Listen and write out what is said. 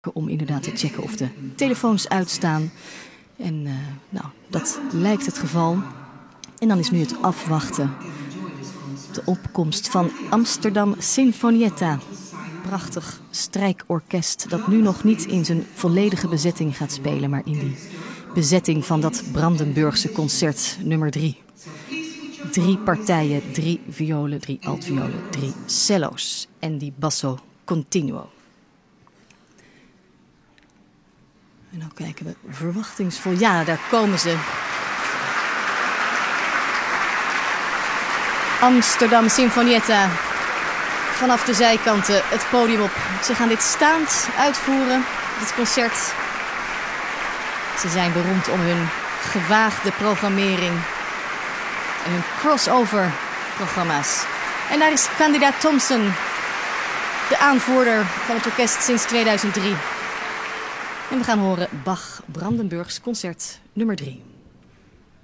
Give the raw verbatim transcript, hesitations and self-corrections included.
om inderdaad te checken of de telefoons uitstaan. En uh, nou, dat lijkt het geval. En dan is nu het afwachten. De opkomst van Amsterdam Sinfonietta. Prachtig strijkorkest dat nu nog niet in zijn volledige bezetting gaat spelen, maar in die bezetting van dat Brandenburgse concert nummer drie. Drie partijen, drie violen, drie altviolen, drie cello's en die basso continuo. En nou kijken we verwachtingsvol. Ja, daar komen ze. Amsterdam Sinfonietta. Vanaf de zijkanten het podium op. Ze gaan dit staand uitvoeren, dit concert. Ze zijn beroemd om hun gewaagde programmering en hun crossover programma's. En daar is kandidaat Thompson, de aanvoerder van het orkest sinds tweeduizend drie. En we gaan horen Bach Brandenburgs concert nummer drie.